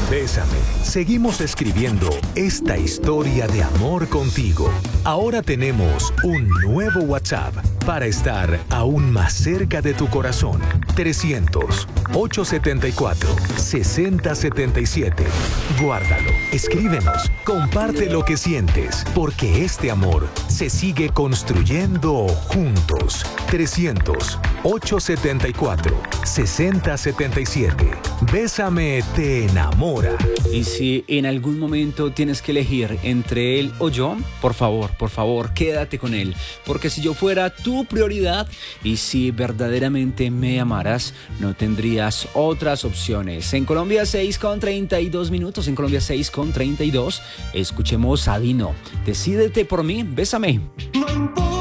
Bésame. Seguimos escribiendo esta historia de amor contigo. Ahora tenemos un nuevo WhatsApp para estar aún más cerca de tu corazón. 300-874-6077. Guárdalo, escríbenos, comparte lo que sientes, porque este amor se sigue construyendo juntos. 300-874-6077. Bésame te enamora. Y si en algún momento tienes que elegir entre él o yo, por favor, quédate con él. Porque si yo fuera tu prioridad y si verdaderamente me amaras, no tendrías otras opciones. En Colombia 6:32 minutos, en Colombia 6:32, escuchemos a Dino. Decídete por mí, bésame.